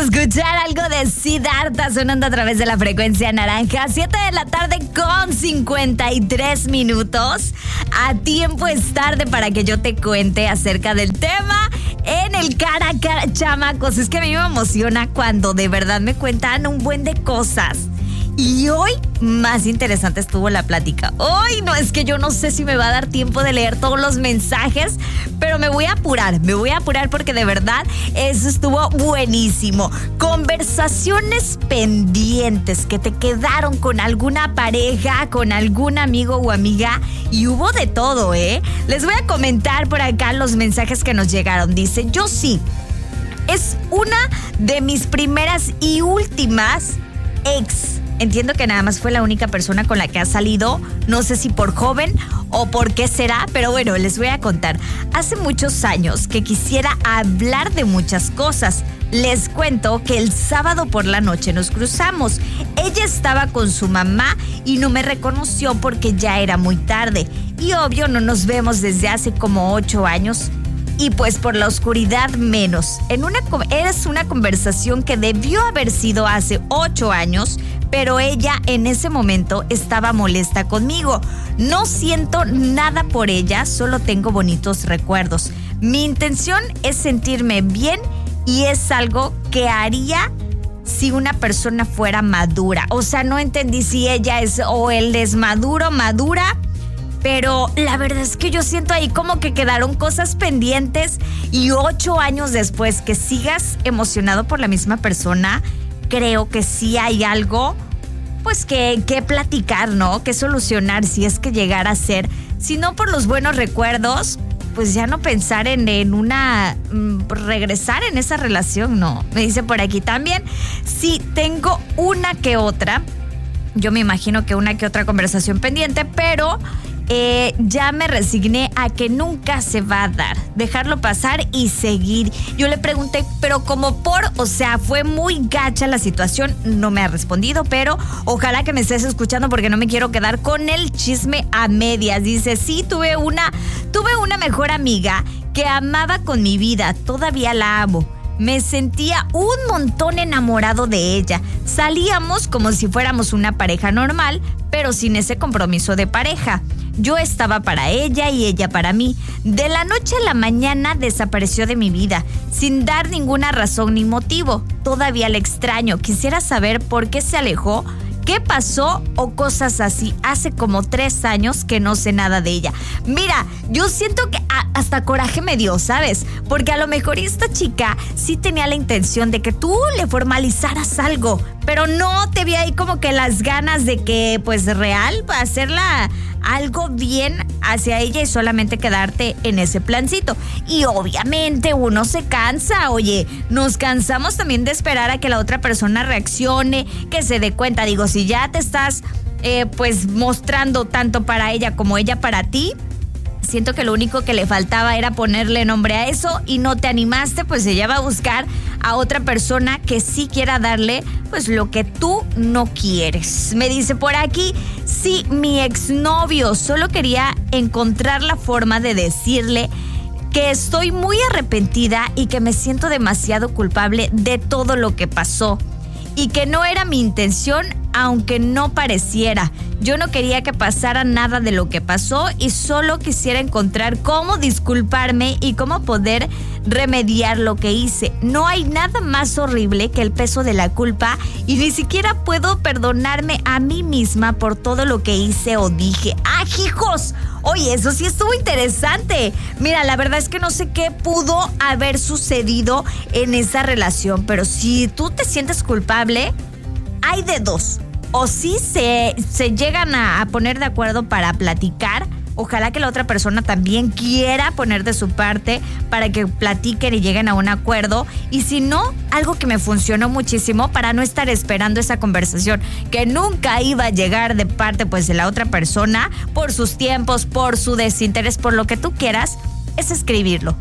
escuchar algo de Siddhartha sonando a través de la frecuencia naranja. 7 de la tarde con 53 minutos. A tiempo es tarde para que yo te cuente acerca del tema en el cara a cara, chamacos. Es que a mí me emociona cuando de verdad me cuentan un buen de cosas. Y hoy más interesante estuvo la plática. Hoy no, es que yo no sé si me va a dar tiempo de leer todos los mensajes, pero me voy a apurar porque de verdad eso estuvo buenísimo. Conversaciones pendientes que te quedaron con alguna pareja, con algún amigo o amiga, y hubo de todo, ¿eh? Les voy a comentar por acá los mensajes que nos llegaron. Dice, yo sí, es una de mis primeras y últimas ex. Entiendo que nada más fue la única persona con la que ha salido, no sé si por joven o por qué será, pero bueno, les voy a contar. Hace muchos años que quisiera hablar de muchas cosas. Les cuento que el sábado por la noche nos cruzamos. Ella estaba con su mamá y no me reconoció porque ya era muy tarde. Y obvio no nos vemos desde hace como 8 años. Y pues por la oscuridad menos. Es una conversación que debió haber sido hace 8 años, pero ella en ese momento estaba molesta conmigo. No siento nada por ella, solo tengo bonitos recuerdos. Mi intención es sentirme bien y es algo que haría si una persona fuera madura. O sea, no entendí si ella es o él es madura. Pero la verdad es que yo siento ahí como que quedaron cosas pendientes y 8 años después que sigas emocionado por la misma persona, creo que sí hay algo pues que platicar, ¿no? Que solucionar si es que llegara a ser. Si no por los buenos recuerdos, pues ya no pensar en regresar en esa relación, ¿no? Me dice por aquí también, sí tengo una que otra, yo me imagino que una que otra conversación pendiente, pero ya me resigné a que nunca se va a dar. Dejarlo pasar y seguir. Yo le pregunté, pero fue muy gacha la situación. No me ha respondido, pero ojalá que me estés escuchando porque no me quiero quedar con el chisme a medias. Dice, sí, tuve una mejor amiga que amaba con mi vida. Todavía la amo. Me sentía un montón enamorado de ella. Salíamos como si fuéramos una pareja normal, pero sin ese compromiso de pareja. Yo estaba para ella y ella para mí. De la noche a la mañana desapareció de mi vida, sin dar ninguna razón ni motivo. Todavía la extraño. Quisiera saber por qué se alejó, qué pasó o cosas así. Hace como 3 años que no sé nada de ella. Mira, yo siento que hasta coraje me dio, ¿sabes? Porque a lo mejor esta chica sí tenía la intención de que tú le formalizaras algo, pero no te vi ahí como que las ganas de que, pues, real, hacerla algo bien hacia ella y solamente quedarte en ese plancito. Y obviamente uno se cansa, oye, nos cansamos también de esperar a que la otra persona reaccione, que se dé cuenta. Digo, si ya te estás pues mostrando tanto para ella como ella para ti, siento que lo único que le faltaba era ponerle nombre a eso y no te animaste, pues ella va a buscar a otra persona que sí quiera darle pues lo que tú no quieres. Me dice por aquí, sí, mi exnovio, solo quería encontrar la forma de decirle que estoy muy arrepentida y que me siento demasiado culpable de todo lo que pasó y que no era mi intención, aunque no pareciera. Yo no quería que pasara nada de lo que pasó y solo quisiera encontrar cómo disculparme y cómo poder remediar lo que hice. No hay nada más horrible que el peso de la culpa y ni siquiera puedo perdonarme a mí misma por todo lo que hice o dije. ¡Ah, hijos! Oye, eso sí estuvo interesante. Mira, la verdad es que no sé qué pudo haber sucedido en esa relación, pero si tú te sientes culpable, hay de dos. O sí se llegan a poner de acuerdo para platicar. Ojalá que la otra persona también quiera poner de su parte para que platiquen y lleguen a un acuerdo. Y si no, algo que me funcionó muchísimo para no estar esperando esa conversación que nunca iba a llegar de parte pues de la otra persona por sus tiempos, por su desinterés, por lo que tú quieras, es escribirlo.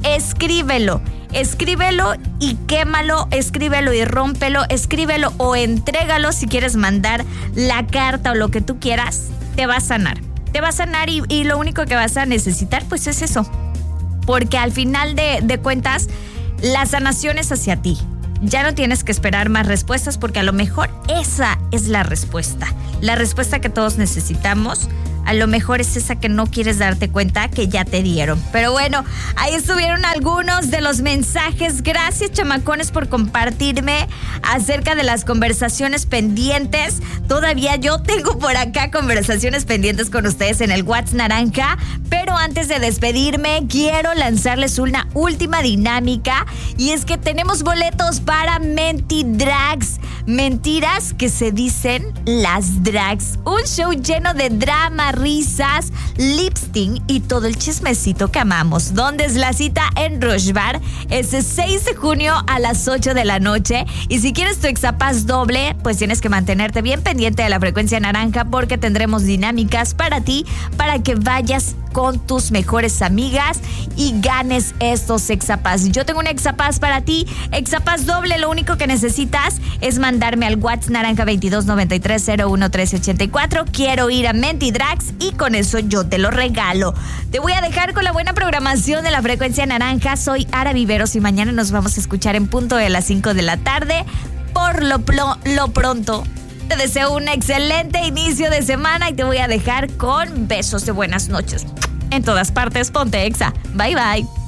Escríbelo y quémalo, escríbelo y rómpelo, escríbelo o entrégalo si quieres mandar la carta o lo que tú quieras. Te va a sanar y lo único que vas a necesitar pues es eso. Porque al final de cuentas, la sanación es hacia ti. ya no tienes que esperar más respuestas porque a lo mejor esa es la respuesta que todos necesitamos. A lo mejor es esa que no quieres darte cuenta que ya te dieron. Pero bueno, ahí estuvieron algunos de los mensajes. Gracias, chamacones, por compartirme acerca de las conversaciones pendientes. Todavía yo tengo por acá conversaciones pendientes con ustedes en el WhatsApp Naranja. Pero antes de despedirme, quiero lanzarles una última dinámica. Y es que tenemos boletos para Mentidrags. Mentiras que se dicen las drags. Un show lleno de drama, risas, lip-sync y todo el chismecito que amamos. ¿Dónde es la cita? En Rush Bar. Es el 6 de junio a las 8 de la noche. Y si quieres tu exapass doble, pues tienes que mantenerte bien pendiente de la frecuencia naranja porque tendremos dinámicas para ti, para que vayas con tus mejores amigas y ganes estos exapass. Yo tengo un exapass para ti, exapass doble. Lo único que necesitas es mandarme al WhatsApp naranja 2293011384. Quiero ir a Mentidrags y con eso yo te lo regalo. Te voy a dejar con la buena programación de la frecuencia naranja. Soy Ara Viveros y mañana nos vamos a escuchar en punto de las 5 de la tarde. Por lo pronto, te deseo un excelente inicio de semana y te voy a dejar con besos de buenas noches. En todas partes, ponte Exa. Bye, bye.